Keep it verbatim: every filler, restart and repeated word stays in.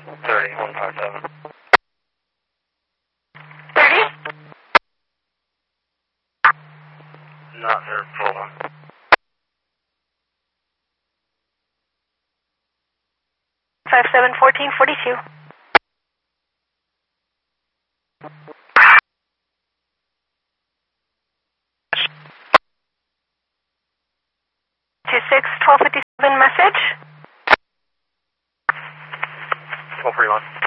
thirty, one five seven. thirty? Not there, full one. five seven, fourteen, forty-two. two six, twelve fifty-seven message. twelve forty-one.